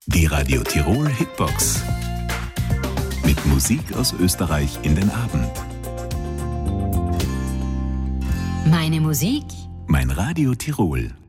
Die Radio Tirol Hitbox. Mit Musik aus Österreich in den Abend. Meine Musik, Mein Radio Tirol.